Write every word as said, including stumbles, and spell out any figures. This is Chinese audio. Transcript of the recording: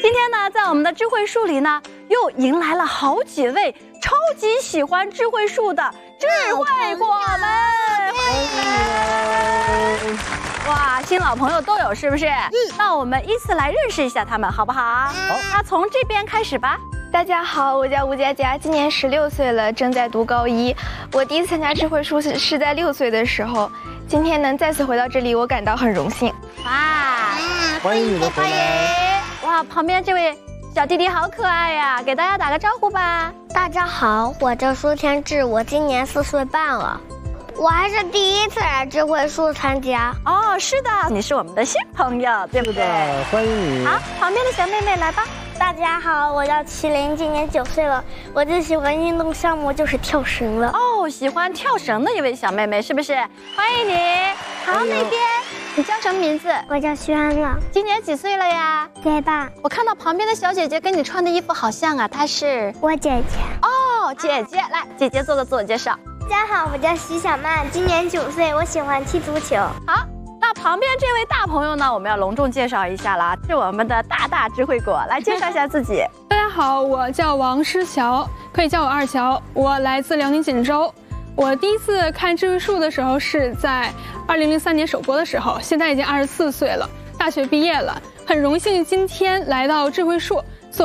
今天呢，在我们的智慧树里呢，又迎来了好几位超级喜欢智慧树的智慧果们，欢迎！哇，新老朋友都有，是不是？嗯。那我们依次来认识一下他们，好不好？好。那从这边开始吧。 大家好，我叫吴佳佳，今年十六岁了，正在读高一。我第一次参加智慧树是是在六岁的时候，今天能再次回到这里，我感到很荣幸。 哇， 欢迎你的回来！ 哇，旁边这位小弟弟好可爱呀，给大家打个招呼吧。 大家好，我叫苏天志，我今年四岁半了。 我还是第一次来智慧树参加哦，是的，你是我们的新朋友，对不对？ 欢迎你。 好，旁边的小妹妹来吧。 大家好，我叫麒麟，今年九岁了。我最喜欢运动项目就是跳绳了。 哦，喜欢跳绳的一位小妹妹是不是？欢迎你。好，那边你叫什么名字？ 我叫徐安乐， 今年几岁了呀？ 对吧？ 我看到旁边的小姐姐跟你穿的衣服好像啊，她是我姐姐。 哦，姐姐，来，姐姐做个自我介绍。 大家好，我叫徐小曼，今年九岁，我喜欢踢足球。 好，那旁边这位大朋友呢，我们要隆重介绍一下啦，是我们的大大智慧果，来介绍一下自己。 大家好，我叫王诗乔，可以叫我二乔，我来自辽宁锦州。我第一次看智慧树的时候是在二零零三年首播的时候，现在已经二十四岁了，大学毕业了，很荣幸今天来到智慧树，